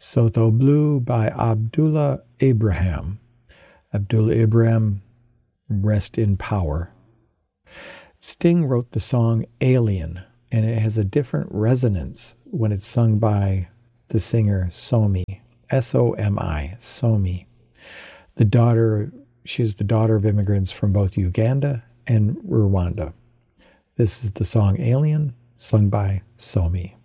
Soto Blue by Abdullah Abraham. Abdullah Abraham, rest in power. Sting wrote the song Alien, and it has a different resonance when it's sung by the singer Somi, S-O-M-I, Somi. She's the daughter of immigrants from both Uganda and Rwanda. This is the song Alien, sung by Somi.